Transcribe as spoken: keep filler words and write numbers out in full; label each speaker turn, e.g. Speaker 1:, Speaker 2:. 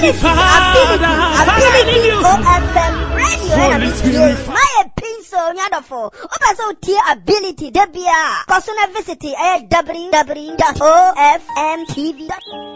Speaker 1: ability, ability, O F M radio. My pencil, Yadafo. Opa so tier ability, Debia. Personal visit, w w w dot o f m t v dot com.